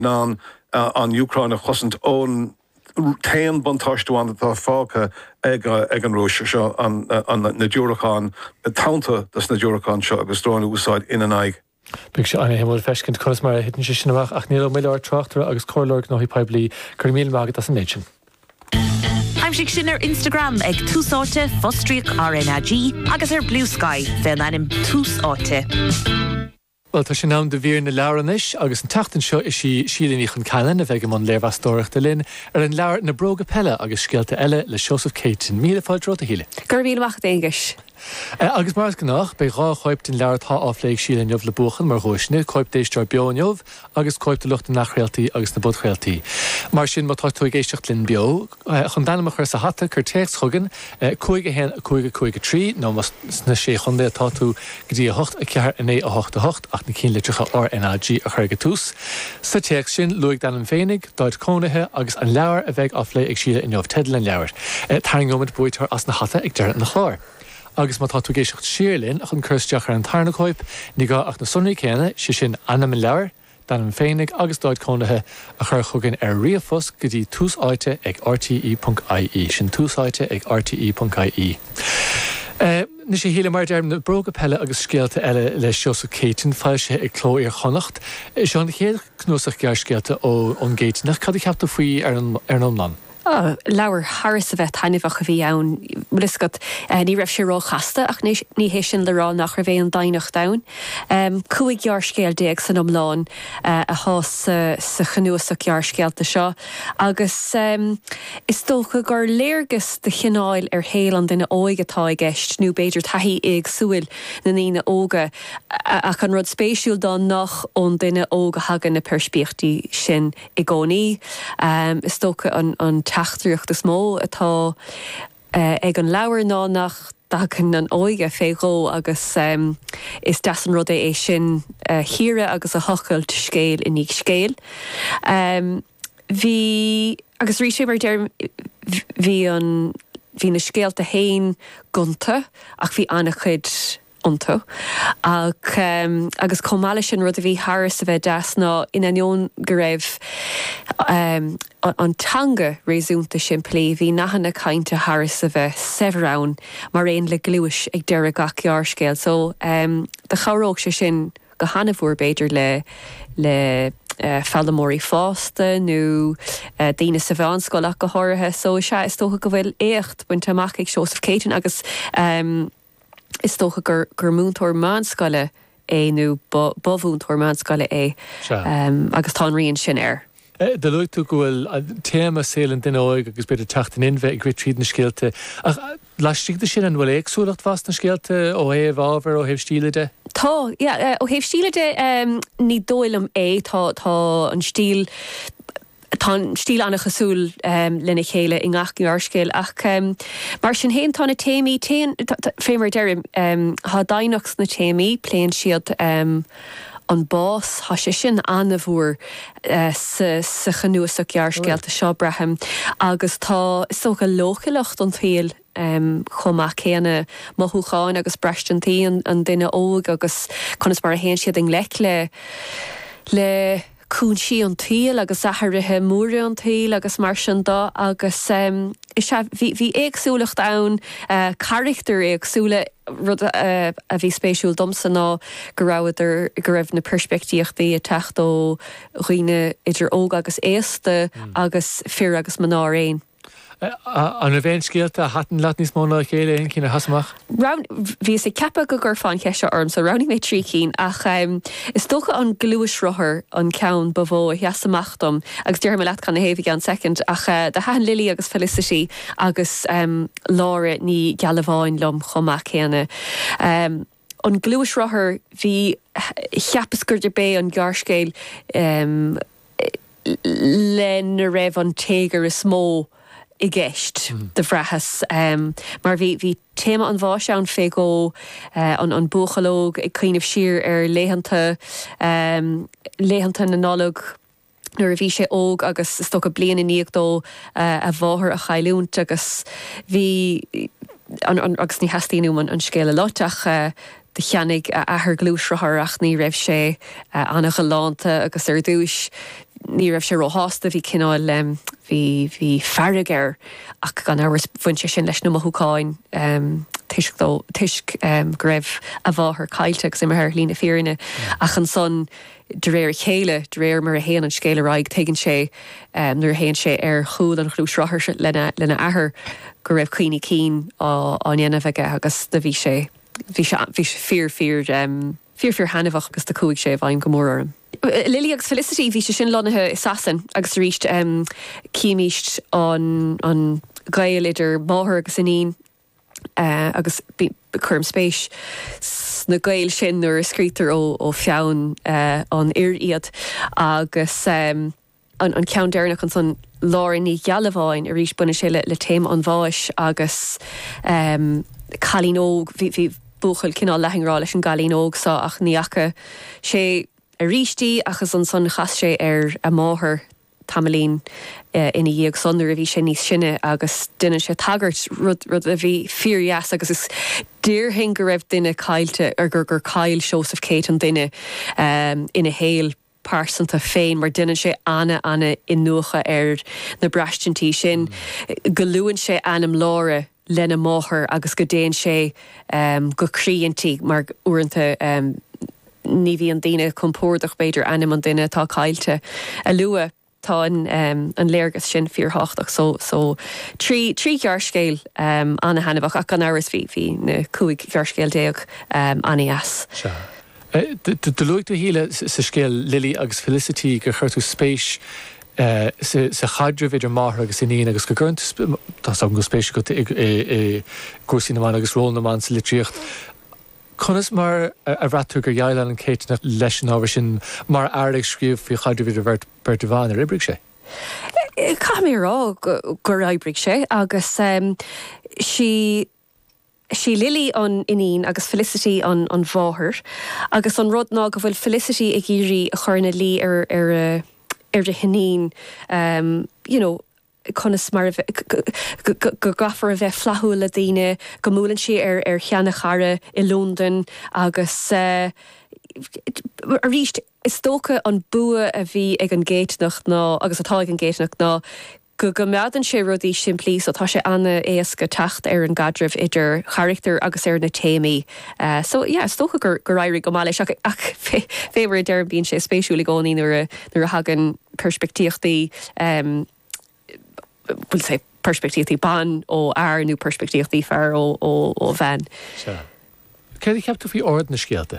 ná an Ukraine chosint ón téan bantáistúán atá fácha ag an Rúis seo an na Dúrachán, tánta das na Dúrachán seo agus dráin úsáid in an aig. Big se anna himúil fescint chunas mar hitan sé sinach ach níl mé trachtar agus cóirlóir nó hí peblií chu míl mágad as an néitin. Aimsigh sin ar Instagram ag túsáte Fostriach RNAG agus ar Blue Sky fel anim túsáte. Well, tá sé nám de bhír na learanis agus an tatan seo is sí sílaní chun canan a bheith am an léirhastóireachta linn ar an leabhar na bróga pelle agus scialta eile le Joseph Caton. Míle fáilró a híle. Gur míle wacht éigeis. Agus mar gannach be rá choipt in leir tá áfléigh sílan jobh le buchan mar roisne, coip déisteir beonjobh agus coip de lucht na nachréaltaí agus na budchréaltaí. Mar sin má tá tú géisteach linn bio, chun danach chuir sa hata chur teecht chugan, cúige hen cúige trí, nó na sé chundé atá tú gotí a hocht a cear in é a hocht ach na cín litrecha RNAG a chuirge tús. Sa teecht sin luigh dan an féinnig, dáid cónathe agus an leabhar a bheith áfléigh ag síle in jobh tedal an leabhar. Taingomid buitar as na hata ag deir na chlár. Agus má tá tú géisiocht síirlinn a chun chusteach ar an tarnachóip, ní gá ach na sunnaí chéine si sin anam an leabhar, dan an féinnig agus dáid cónathe a chur chugann ar riamhfos go dtí túsáite ag rte.ie, sin túsáite ag rte.ie. Ní sé híle mar derm na bróga pelle agus scéalta eile le Joseph Caton fáil sé ag cló ar chonacht. Is an chéad cnúsach gear scéalta ó an Gatenach, cad i ceapta faoi ar an omlan? Leabhar Harris a bheith tainmhach a bhí ann bliscot ní raibh sé rá chasta ach ní hé sin le rá nach ra bhéh an dainach dain. Cúig gear scéal déag san omláin a há sa chanúsach gear scéalta seo. Agus is dócha gur léirgus de chináil ar héal an duine óigetá i gceist nó beidir taithí ag súil na nína óga ach an rud spéisiúil dá nach ón duine óga hagan na perspíochtaí sin i gcónaí. Is dócha an teachtrúocht is mó atá ag an leabhar ná nach dagan an óige féró agus is das an rud é sin híre agus a hochailt scéal in níag scéal. Bhí agus rí sé mar deir hí na scéalta hain gunta ach bhí annach chud onto agus comáile sin rud a bhí Harris a bheith deas ná in anion go raibh antanga réúnta siimplí hí nachanna cainte Harris a bheith severán mar réon le gluúis ag deire gach gearscéal. So de charóg sé sin go hanamhúr beidir le Fallamóí fásta nó daoine sa bheánscoil ach go háirithe, so se is tócha go bhfuil écht buinte amach ag Joseph Caton agus is tócha gur múntóir mánscoile é nó bohúntóir mánscoile é agus tá rion sin air. De luid tú gohfuil téama sélan den óig agus beidir teachtain inbheith ag tríd na scéalte. Leistigh sin an bhfuil éagsúlacht fast na scéalte ó héh ábhar ó héh stíleide? Tá, ó héh stíleide ní dóilm é tá an stíl tá stíl annach asúil lena chéile i ngach gearscéal ach mar sin héon tána téimí fémar deirim há dainachs na téimí pléan siad an bás há sé sin anmhúr sa chanúsach gearscéalta seo bretham agus tá socha lóchailecht an taobh chumach chéanna mothúcháin agus breistantí an duine óg agus chunas mar a héon siad an le cún sí an taobh agus athirithe múra an taobh agus mar sin dá agus bhí éagsúlacht ann charachtar éagsúla rud a bhí spéisiúil domsa ná go raibh na perspectíochtaí a techt ó roioine idir óg agus éasta agus fear agus maná réin. An a bhéin scéalta hatan leat níos móna chéile aon cína hasamach? Bhí sé cepa go gur fáin ceise orm, so rounnig mé trí cín ach is tócha an glúis rothair an ceann bhó heasamachtom agus deir me leat chuna héh an second ach de haan Lily agus Felicity agus láire ní gealabháin lom chumach chéanna. An glúis rothair bhí cheapas gur de bé an gearscéal len a raibh an téagar is mó i gceist de bhrethas mar bhí téma an bháis an fé go an buchalóg ag cuiineh siar ar léhananta na nálog nuair a bhí sé óg agus sto go bliana níagdó a bmháthair a chailúnt agus bhí agus ní heastíú an scéile láteach de cheannig a ahar glúis rothair ach ní raibh sé annach galánta agus ar dúis ní raibh sé róhásta bhí cinál hí farragar ach gan áhar fuinte sin leis na mothúáin tuisc go raibh a bháthar caiilte sa mar lína fíorine ach an son de réir chéile de réir mar a héan an scéile raig tegann sé nuair héann sé ar chúd an chlúsráthir lena ahar go raibh cuoine cín á dhéanamheige agus de bhí sé fear hanamhach agus de cúig sé bhaim go mór orm. Lily agus Felicity bhí sé sin lonathe is sasan agus ríist cíimiist an gail idir máthir agus inín agus chum spéis na gail sin nuair scrítar ó feann an iad agus an ceann dearnach an son láir ní gealabháin a ríist buna sé le téim an bháis agus chalínóg hí buchail cinál lethingrá leis an galínóg sa ach níacha sé a ríistí agus an son chas sé ar a máthair tamlín ina dhéag sonú a bhí sé níos sinne agus duine sé tagart rud a bhí fíorheas agus is díorthain go raibh duine caiilte ar gur cail Seosamh Kate an duine ina héal pásanta féin mar duine sé anna in nuacha ar na breistintí sin go luúann sé anam lára lena máthair agus go déan sé go críantí mar uaireanta ní bhí an daine compórdach beidir anam an duine tá caiilte a lua tá an léargus sin fíorthach so trí gearscéil anna hanamhach ach an áras bhí na cúig gearscéil déag anías. De luig tú híle sa scéil Lily agus Felicity gur chuirtú spéis sa chadre idir máthair agus iníon agus go gurnt tá go spéis go cuasí namáin agus ról namáin sa litríocht. Conas mar a bhreaú gur dheile an céitna leis an ábhar sin mar airigh scríomh fao chadre idir beirt bháin ar ibrigh sé? Cá mé rá gur ibrigh sé agus sí Lily an inín agus Felicity an bháthir agus an rud ná go bhfuil Felicity ag géirí a chuirna lí ar de hinín conas mar go gafar a bheith flathú le daine go múlann si ar cheanna chara i London agus a ríist is tócha an bua a bhí ag an géitnach ná agus atá ag an géitnach ná go meadan sé rudí simplí so tá sé anna éasca techt ar an gadrih idir charachtar agus ar na téimi. So tócha gur éirí go máile ach féhar dear bíonn sé spéisiúla gcóí nuair a hagan perspektíochtaí bhfuil sé perspektíochtaí ban ó airnú perspektíochtaí fear ó bhean. Céir ceaptú faoi ord na scéalta?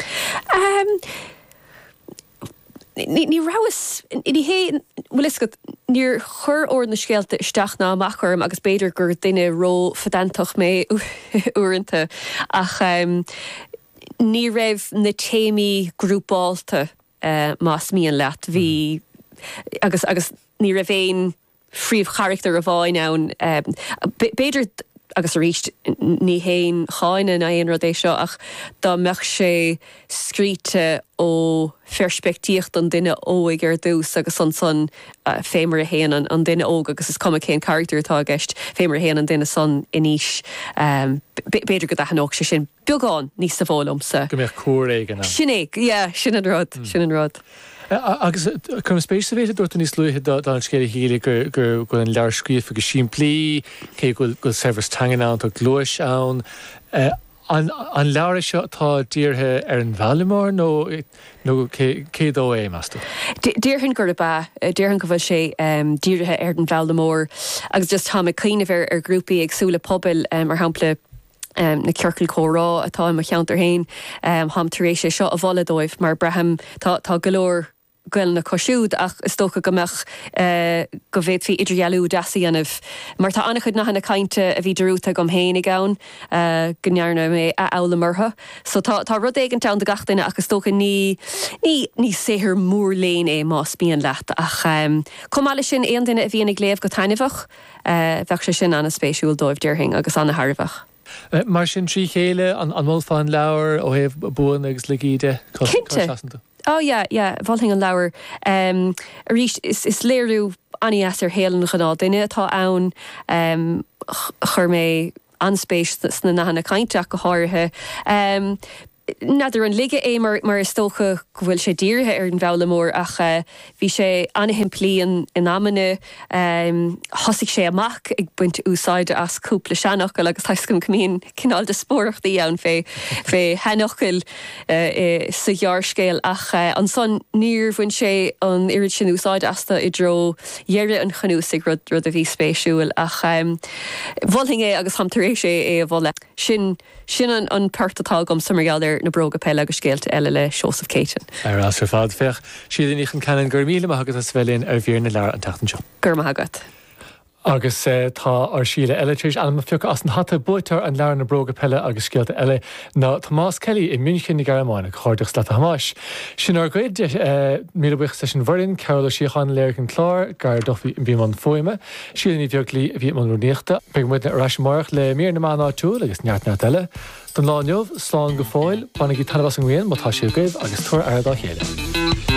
Ní ráas bhfuil is go níor chur ord na scéalta isteach ná amachchorm agus beidir gur duine ró fadantach mé uaireanta ach ní raibh na téimi grúpáalta más míon leat hí agus ní raibh éon fríomh charachtar a bháin ann beidir agus a ríist ní héin cháine na aon rud é seo ach dá meach sé scríte ó perspektíocht an duine óig ar dús agus san fémar a héan an duine óg agus is cum céin charachtar atá gist fémar a héan an duine san iníis beidir go dachanach sé sin beagán níos sa bhlamsa. Go méoch cuar éigen. Sinnéig, sin an rud. Agus chum spéis sa bhéidir dúirta níos luithe dá an scéir híle gur an leabhar scríomh agus simplí, cé go servers tangan an tá glúis ann. An leabhar seo tá díorthe ar an bhealamór nó cé dó é meastú? Díorthann gur a ba, díorthann go bhfuil sé díorthe ar an bhealamór agus just tá clíanamh ar grúpaí agsúla pobail ar hampla na ceircail chórá atá am cheantar hain ham taréis sé seo a bhladóibh mar braham tá golóir gil na cosisiúd ach is tócha gomach go bhéad fhí idirgealú deasaí anmh mar tá annach chud nachna cainte a bhí drúta gom héin i gceann gnearna mé a eala martha so tá rud éigen teann de gachtaine agus tócha ní séthir mór léin é más bíon leat ach comáile sin aon duine a bhíon ag léamh go tainmhach bheadh sé sin anna spéisiúil dóibh dearthing agus anna tharbhach. Mar sin trí chéile an mólfáin leabhar ó héh buan agus le gíide Cinnte. Bhilting an leabhar a ríist is léirú anías ar héalann chaná duine atá ann chur mé anspéis sna nachna cainteach go háirithe nadidir an lige é mar is tócha bhfuil sé díirthe ar an bhela mór ach bhí sé anhimplíon in amine thosigh sé amach ag buint úsáide as cúpla seanach agus taiscom cumíon cinál de spórachtaí ann fé henachil sa ghearrscéil ach an son níor bhain sé an irid sin úsáide asta I dro dhearre an chanúsig rud a bhí spéisiúil ach bhilling é agus hamtaréis sé a bhile sin an pertatá gom sumargealdir na broga peile agus scéalte eile le Seosamh Caton. Ar as fád fech siad in canan gur míle agus a svelíonn ar bhíar na lear an tatan seo. Gur magat. Agus tá ar síle eile tríéis an fiúcha as an hatta buitar an lear na broga peile agus scéalta eile ná Tomás Kelly I München na Gearmáine chuirdeach le Hamáis. Sin ar goid míbuich sa sin bhrin ceir síochan léir an chlár gar dohí bhí man foiime, sílan í bheoglí bhí man runéachta, be mu aráis marach le mí na máná tú agus neartna eile. Don láneomh slán go fáil, banna í tanhas an ghéon má tá siú goibh agus tuair airad á chéile.